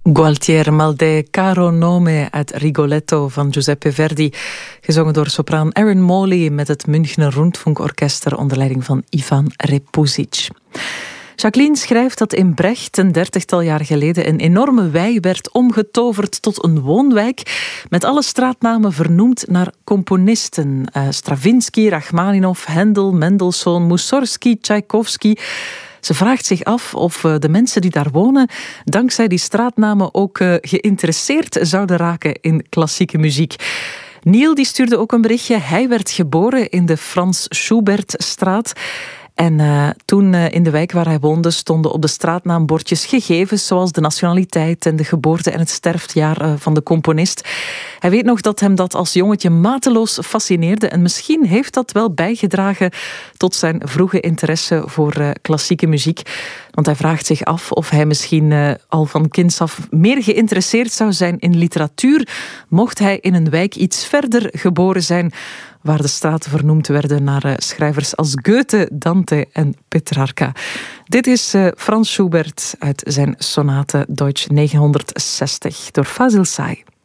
Gualtier Maldè, Caro Nome uit Rigoletto van Giuseppe Verdi. Gezongen door sopraan Erin Morley met het Münchner Rundfunkorchester onder leiding van Ivan Repusic. Jacqueline schrijft dat in Brecht een 30-tal jaar geleden een enorme wei werd omgetoverd tot een woonwijk met alle straatnamen vernoemd naar componisten. Stravinsky, Rachmaninov, Händel, Mendelssohn, Mussorgsky, Tchaikovsky. Ze vraagt zich af of de mensen die daar wonen dankzij die straatnamen ook geïnteresseerd zouden raken in klassieke muziek. Neil die stuurde ook een berichtje. Hij werd geboren in de Frans Schubertstraat. En toen in de wijk waar hij woonde stonden op de straatnaambordjes gegevens zoals de nationaliteit en de geboorte en het sterfjaar van de componist. Hij weet nog dat hem dat als jongetje mateloos fascineerde en misschien heeft dat wel bijgedragen tot zijn vroege interesse voor klassieke muziek. Want hij vraagt zich af of hij misschien al van kinds af meer geïnteresseerd zou zijn in literatuur, mocht hij in een wijk iets verder geboren zijn, waar de straten vernoemd werden naar schrijvers als Goethe, Dante en Petrarca. Dit is Franz Schubert uit zijn sonate Deutsch 960 door Fazil Say.